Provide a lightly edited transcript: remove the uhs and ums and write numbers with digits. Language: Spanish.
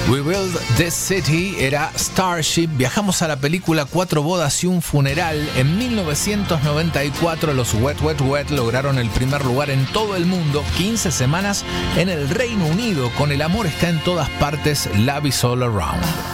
We Build This City era Starship. Viajamos a la película Cuatro bodas y un funeral. En 1994 los Wet Wet Wet lograron el primer lugar en todo el mundo, 15 semanas en el Reino Unido, con El amor está en todas partes, Love is all around.